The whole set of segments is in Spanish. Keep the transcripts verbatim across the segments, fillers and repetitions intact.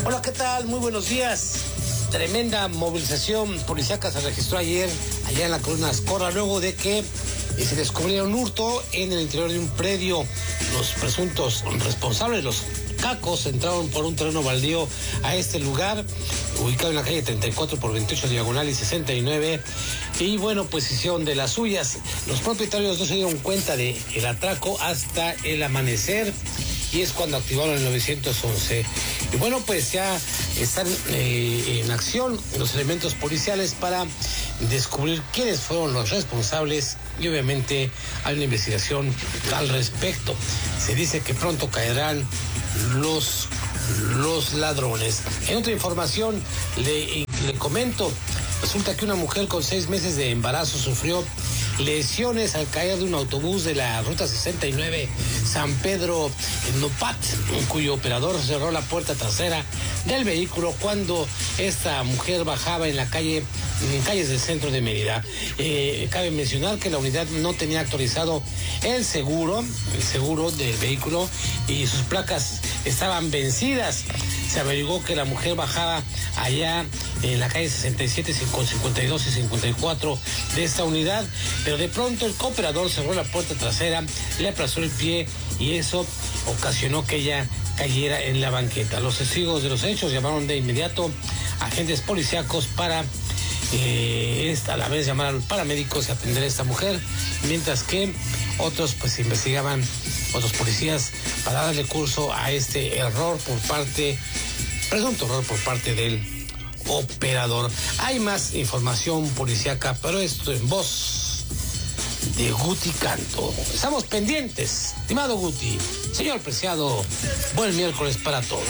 Hola, ¿qué tal? Muy buenos días. Tremenda movilización policíaca se registró ayer allá en la Colonia Azcora, luego de que se descubrieron hurto en el interior de un predio. Los presuntos responsables, los cacos, entraron por un terreno baldío a este lugar, ubicado en la calle treinta y cuatro por veintiocho diagonal y sesenta y nueve, y bueno, pues hicieron de las suyas. Los propietarios no se dieron cuenta de el atraco hasta el amanecer, y es cuando activaron el nueve once. Y bueno, pues ya están eh, en acción los elementos policiales para descubrir quiénes fueron los responsables, y obviamente hay una investigación al respecto. Se dice que pronto caerán los, los ladrones. En otra información le, le comento, resulta que una mujer con seis meses de embarazo sufrió lesiones al caer de un autobús de la ruta sesenta y nueve San Pedro Nopat, cuyo operador cerró la puerta trasera del vehículo cuando esta mujer bajaba en la calle, en calles del centro de Mérida. Eh, cabe mencionar que la unidad no tenía actualizado el seguro, el seguro del vehículo, y sus placas estaban vencidas. Se averiguó que la mujer bajaba allá en la calle sesenta y siete con cincuenta y dos y cincuenta y cuatro de esta unidad, pero de pronto el cooperador cerró la puerta trasera, le aplastó el pie y eso ocasionó que ella cayera en la banqueta. Los testigos de los hechos llamaron de inmediato a agentes policíacos para eh, esta, a la vez llamar a los paramédicos y atender a esta mujer, mientras que otros pues investigaban, otros policías, para darle curso a este error por parte, presunto error por parte del operador. Hay más información policíaca, pero esto en voz de Guti Canto. Estamos pendientes, estimado Guti. Señor Preciado, buen miércoles para todos.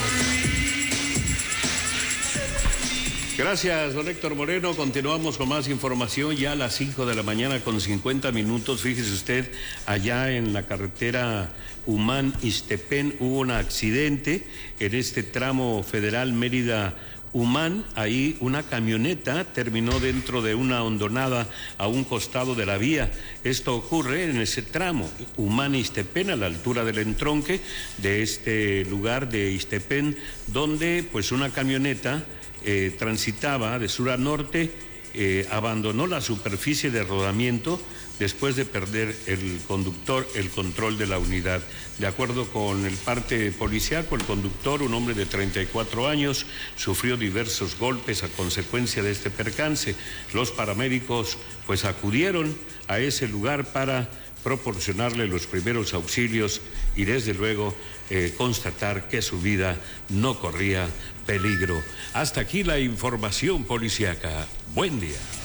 Gracias, don Héctor Moreno. Continuamos con más información ya a las cinco de la mañana con cincuenta minutos. Fíjese usted, allá en la carretera Humán-Ixtepén hubo un accidente en este tramo federal Mérida-Humán. Ahí una camioneta terminó dentro de una hondonada a un costado de la vía. Esto ocurre en ese tramo Humán-Ixtepén, a la altura del entronque de este lugar de Ixtepén, donde pues una camioneta Eh, transitaba de sur a norte, eh, abandonó la superficie de rodamiento después de perder el conductor el control de la unidad. De acuerdo con el parte policiaco, el conductor, un hombre de treinta y cuatro años, sufrió diversos golpes a consecuencia de este percance. Los paramédicos pues acudieron a ese lugar para proporcionarle los primeros auxilios y desde luego eh, constatar que su vida no corría peligro. Hasta aquí la información policiaca. Buen día.